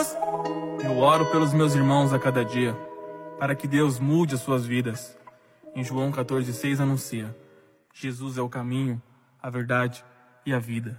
Eu oro pelos meus irmãos a cada dia, para que Deus mude as suas vidas. Em João 14,6 anuncia: Jesus é o caminho, a verdade e a vida.